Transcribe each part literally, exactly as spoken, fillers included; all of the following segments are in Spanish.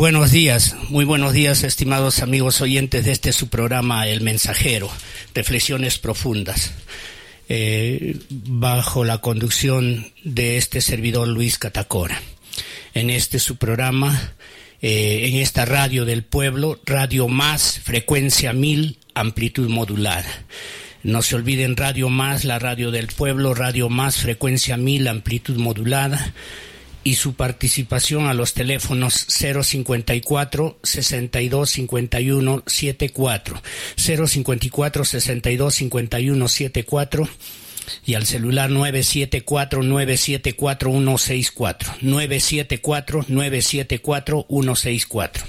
Buenos días, muy buenos días, estimados amigos oyentes de este su programa El Mensajero, Reflexiones Profundas, eh, bajo la conducción de este servidor Luis Catacora. En este su programa, eh, en esta radio del pueblo, Radio Más, frecuencia mil, amplitud modulada. No se olviden, Radio Más, la radio del pueblo, Radio Más, frecuencia mil, amplitud modulada, y su participación a los teléfonos cero cincuenta y cuatro, sesenta y dos, cincuenta y uno, setenta y cuatro, cero cincuenta y cuatro, sesenta y dos, cincuenta y uno, setenta y cuatro y al celular nueve siete cuatro, nueve siete cuatro, uno seis cuatro, nueve siete cuatro, nueve siete cuatro, uno seis cuatro.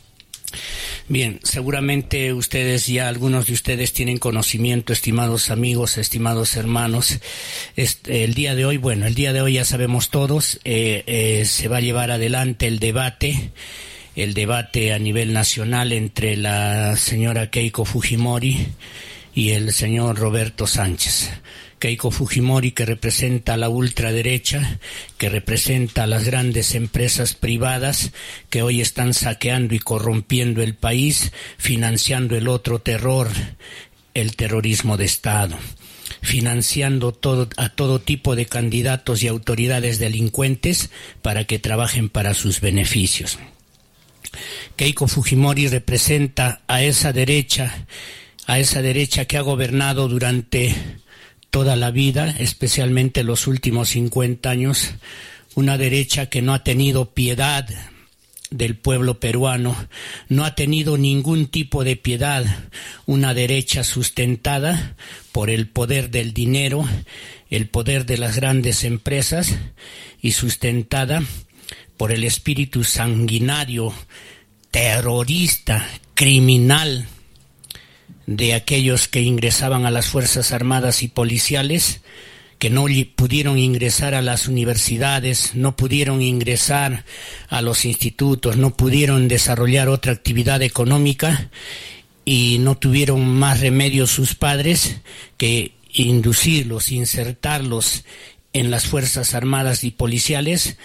Bien, seguramente ustedes ya, algunos de ustedes tienen conocimiento, estimados amigos, estimados hermanos. Este, el día de hoy, bueno, el día de hoy ya sabemos todos, eh, eh, se va a llevar adelante el debate, el debate a nivel nacional entre la señora Keiko Fujimori y el señor Roberto Sánchez. Keiko Fujimori, que representa a la ultraderecha, que representa a las grandes empresas privadas que hoy están saqueando y corrompiendo el país, financiando el otro terror, el terrorismo de Estado, financiando todo, a todo tipo de candidatos y autoridades delincuentes para que trabajen para sus beneficios. Keiko Fujimori representa a esa derecha, a esa derecha que ha gobernado durante toda la vida, especialmente los últimos cincuenta años, una derecha que no ha tenido piedad del pueblo peruano, no ha tenido ningún tipo de piedad, una derecha sustentada por el poder del dinero, el poder de las grandes empresas y sustentada por el espíritu sanguinario, terrorista, criminal, de aquellos que ingresaban a las Fuerzas Armadas y Policiales, que no pudieron ingresar a las universidades, no pudieron ingresar a los institutos, no pudieron desarrollar otra actividad económica y no tuvieron más remedio sus padres que inducirlos, insertarlos en las Fuerzas Armadas y Policiales,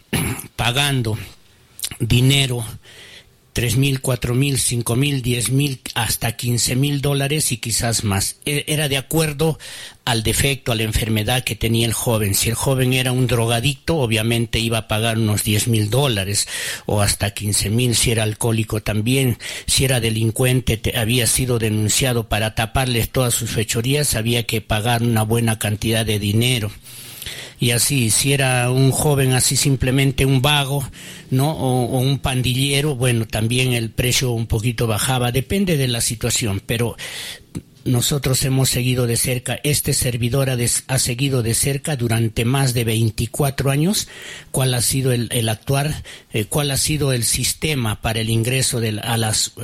pagando dinero, tres mil, cuatro mil, cinco mil, diez mil, hasta quince mil dólares y quizás más. Era de acuerdo al defecto, a la enfermedad que tenía el joven. Si el joven era un drogadicto, obviamente iba a pagar unos diez mil dólares o hasta quince mil. Si era alcohólico también, si era delincuente, te, había sido denunciado, para taparles todas sus fechorías, había que pagar una buena cantidad de dinero. Y así, si era un joven así simplemente un vago, ¿no? O, o un pandillero, bueno, también el precio un poquito bajaba, depende de la situación, pero nosotros hemos seguido de cerca, este servidor ha, de, ha seguido de cerca durante más de veinticuatro años, cuál ha sido el, el actuar, eh, cuál ha sido el sistema para el ingreso de, a las...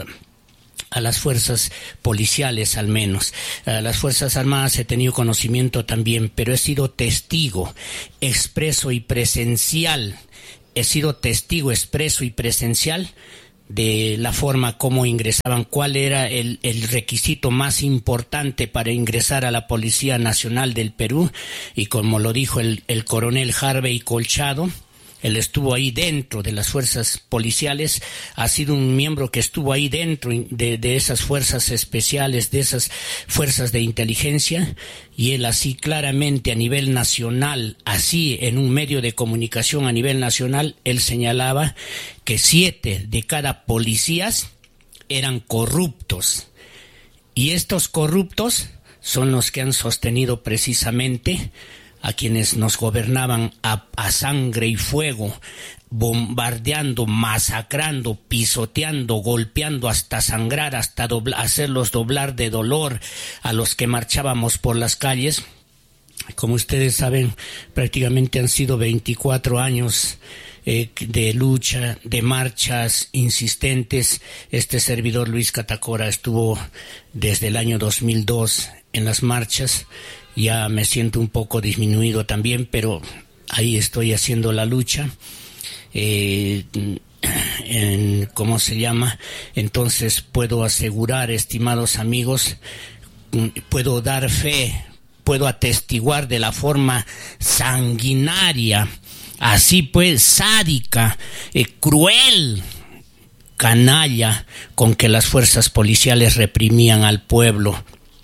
a las fuerzas policiales, al menos. A las Fuerzas Armadas he tenido conocimiento también, pero he sido testigo expreso y presencial, he sido testigo expreso y presencial de la forma como ingresaban, cuál era el, el requisito más importante para ingresar a la Policía Nacional del Perú, y como lo dijo el, el coronel Harvey Colchado, él estuvo ahí dentro de las fuerzas policiales, ha sido un miembro que estuvo ahí dentro de, de esas fuerzas especiales, de esas fuerzas de inteligencia, y él así claramente a nivel nacional, así en un medio de comunicación a nivel nacional, él señalaba que siete de cada policías eran corruptos, y estos corruptos son los que han sostenido precisamente a quienes nos gobernaban a, a sangre y fuego, bombardeando, masacrando, pisoteando, golpeando hasta sangrar, hasta dobla, hacerlos doblar de dolor a los que marchábamos por las calles. Como ustedes saben, prácticamente han sido veinticuatro años eh, de lucha, de marchas insistentes. Este servidor Luis Catacora estuvo desde el año dos mil dos en las marchas. Ya me siento un poco disminuido también, pero ahí estoy haciendo la lucha. Eh, en, ¿Cómo se llama? Entonces puedo asegurar, estimados amigos, puedo dar fe, puedo atestiguar de la forma sanguinaria, así pues sádica, eh, cruel, canalla con que las fuerzas policiales reprimían al pueblo.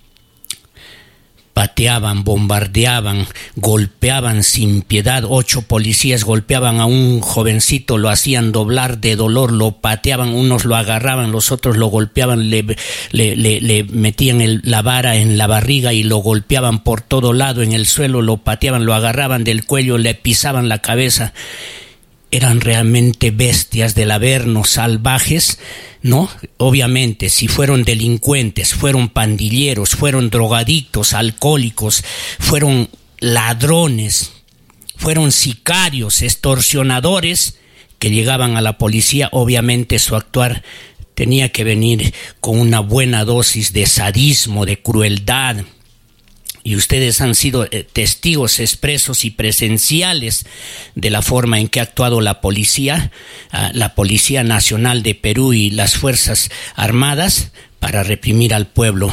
Pateaban, bombardeaban, golpeaban sin piedad. Ocho policías golpeaban a un jovencito, lo hacían doblar de dolor, lo pateaban, unos lo agarraban, los otros lo golpeaban, le, le, le, le metían el, la vara en la barriga y lo golpeaban por todo lado en el suelo, lo pateaban, lo agarraban del cuello, le pisaban la cabeza. Eran realmente bestias del Averno, salvajes, ¿no? Obviamente, si fueron delincuentes, fueron pandilleros, fueron drogadictos, alcohólicos, fueron ladrones, fueron sicarios, extorsionadores que llegaban a la policía, obviamente su actuar tenía que venir con una buena dosis de sadismo, de crueldad. Y ustedes han sido eh, testigos expresos y presenciales de la forma en que ha actuado la policía, uh, la Policía Nacional de Perú y las Fuerzas Armadas para reprimir al pueblo.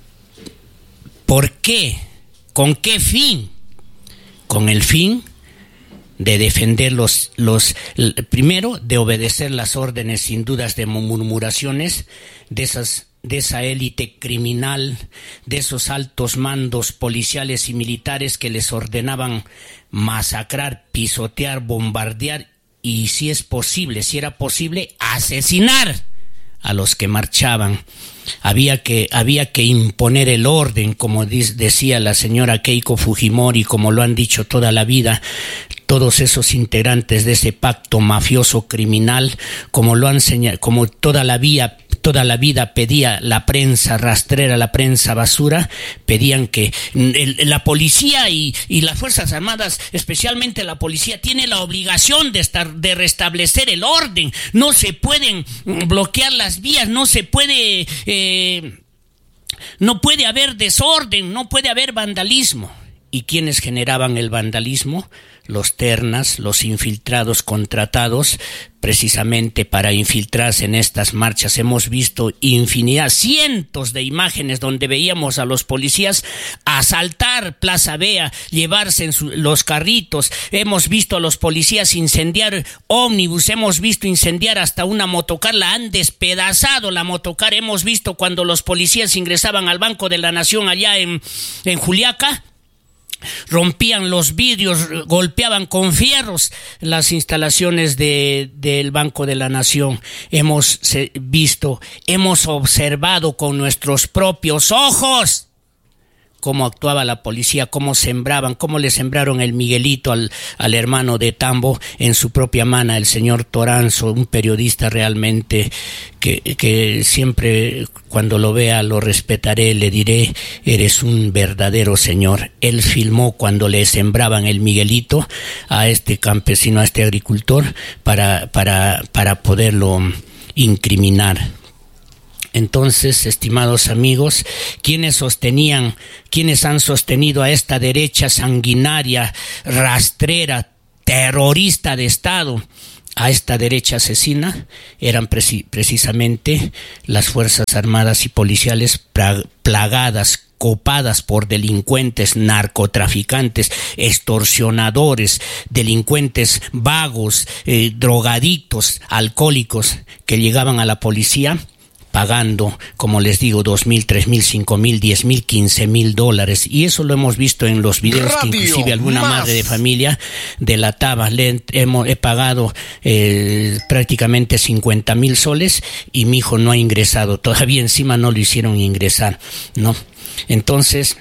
¿Por qué? ¿Con qué fin? Con el fin de defender los, los, primero, de obedecer las órdenes sin dudas de murmuraciones de esas de esa élite criminal, de esos altos mandos policiales y militares que les ordenaban masacrar, pisotear, bombardear y, si es posible, si era posible, asesinar a los que marchaban. Había que, había que imponer el orden, como decía la señora Keiko Fujimori, como lo han dicho toda la vida todos esos integrantes de ese pacto mafioso criminal, como lo han señalado, como toda la vida Toda la vida pedía la prensa rastrera, la prensa basura, pedían que el, la policía y, y las Fuerzas Armadas, especialmente la policía, tiene la obligación de estar, de restablecer el orden. No se pueden bloquear las vías, no se puede, eh, no puede haber desorden, no puede haber vandalismo. ¿Y quiénes generaban el vandalismo? Los ternas, los infiltrados contratados precisamente para infiltrarse en estas marchas. Hemos visto infinidad, cientos de imágenes donde veíamos a los policías asaltar Plaza Vea, llevarse en su, los carritos. Hemos visto a los policías incendiar ómnibus, hemos visto incendiar hasta una motocar, la han despedazado la motocar. Hemos visto cuando los policías ingresaban al Banco de la Nación allá en, en Juliaca, rompían los vidrios, golpeaban con fierros las instalaciones de, del Banco de la Nación. Hemos visto, hemos observado con nuestros propios ojos cómo actuaba la policía, cómo sembraban, cómo le sembraron el Miguelito al, al hermano de Tambo en su propia mano, el señor Toranzo, un periodista realmente que, que siempre cuando lo vea lo respetaré, le diré, eres un verdadero señor. Él filmó cuando le sembraban el Miguelito a este campesino, a este agricultor, para, para, para poderlo incriminar. Entonces, estimados amigos, quienes sostenían, quienes han sostenido a esta derecha sanguinaria, rastrera, terrorista de Estado, a esta derecha asesina, eran preci- precisamente las Fuerzas Armadas y Policiales pra- plagadas, copadas por delincuentes, narcotraficantes, extorsionadores, delincuentes vagos, eh, drogadictos, alcohólicos, que llegaban a la policía pagando, como les digo, dos mil, tres mil, cinco mil, diez mil, quince mil dólares. Y eso lo hemos visto en los videos Radio que inclusive alguna más. madre de familia delataba. Le hemos, he pagado eh, prácticamente cincuenta mil soles y mi hijo no ha ingresado. Todavía encima no lo hicieron ingresar, ¿no? Entonces,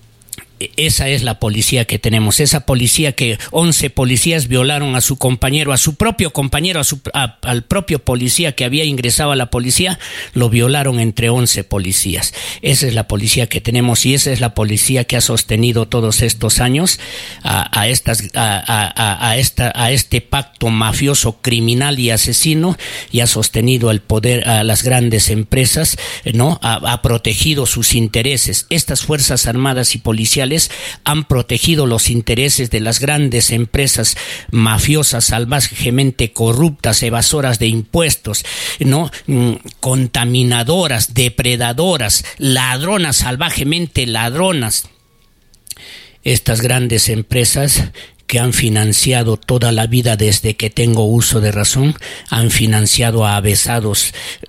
esa es la policía que tenemos, esa policía que once policías violaron a su compañero, a su propio compañero, a su, a, al propio policía que había ingresado a la policía, lo violaron entre once policías. Esa es la policía que tenemos y esa es la policía que ha sostenido todos estos años a, a, estas, a, a, a, esta, a este pacto mafioso, criminal y asesino, y ha sostenido el poder a las grandes empresas, ¿no? Ha, ha protegido sus intereses. Estas Fuerzas Armadas y Policiales han protegido los intereses de las grandes empresas mafiosas, salvajemente corruptas, evasoras de impuestos, ¿no? Contaminadoras, depredadoras, ladronas, salvajemente ladronas. Estas grandes empresas que han financiado toda la vida desde que tengo uso de razón, han financiado a avesados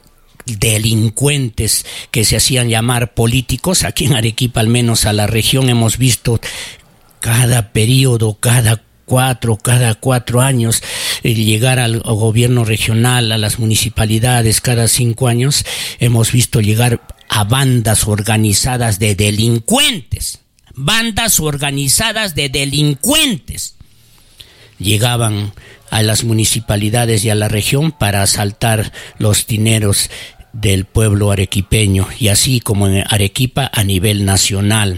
delincuentes que se hacían llamar políticos. Aquí en Arequipa, al menos a la región, hemos visto cada periodo, cada cuatro, cada cuatro años, eh, llegar al, al gobierno regional, a las municipalidades, cada cinco años, hemos visto llegar a bandas organizadas de delincuentes, bandas organizadas de delincuentes. Llegaban a las municipalidades y a la región para asaltar los dineros del pueblo arequipeño, y así como en Arequipa a nivel nacional.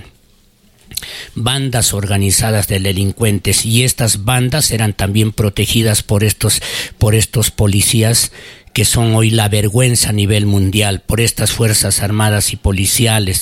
Bandas organizadas de delincuentes, y estas bandas eran también protegidas por estos, por estos policías que son hoy la vergüenza a nivel mundial, por estas fuerzas armadas y policiales.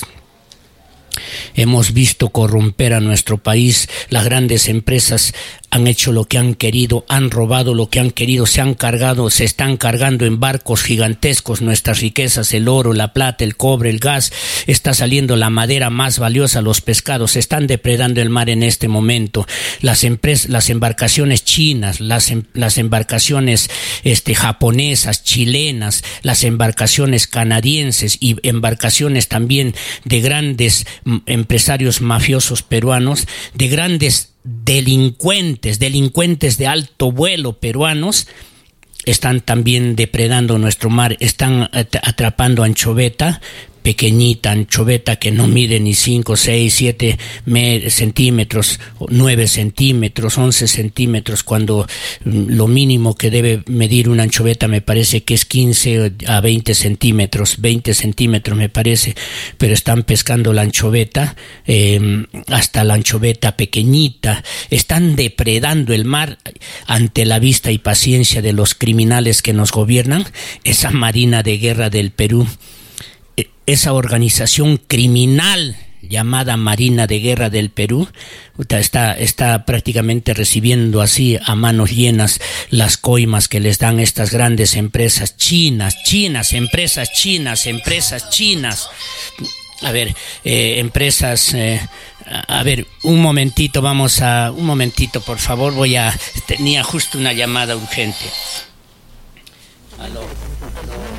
Hemos visto corromper a nuestro país. Las grandes empresas han hecho lo que han querido, han robado lo que han querido, se han cargado, se están cargando en barcos gigantescos nuestras riquezas, el oro, la plata, el cobre, el gas, está saliendo la madera más valiosa, los pescados, se están depredando el mar en este momento. Las empresas, las embarcaciones chinas, las, las embarcaciones este, japonesas, chilenas, las embarcaciones canadienses y embarcaciones también de grandes empresarios mafiosos peruanos, de grandes delincuentes, delincuentes de alto vuelo peruanos, están también depredando nuestro mar, están atrapando anchoveta, pequeñita anchoveta que no mide ni cinco, seis, siete centímetros, nueve centímetros, once centímetros, cuando lo mínimo que debe medir una anchoveta me parece que es quince a veinte centímetros, veinte centímetros me parece, pero están pescando la anchoveta, eh, hasta la anchoveta pequeñita, están depredando el mar ante la vista y paciencia de los criminales que nos gobiernan. Esa Marina de Guerra del Perú, esa organización criminal llamada Marina de Guerra del Perú, está, está prácticamente recibiendo así a manos llenas las coimas que les dan estas grandes empresas chinas, chinas, empresas chinas, empresas chinas. A ver, eh, empresas... Eh, a ver, un momentito, vamos a... Un momentito, por favor, voy a... Tenía justo una llamada urgente.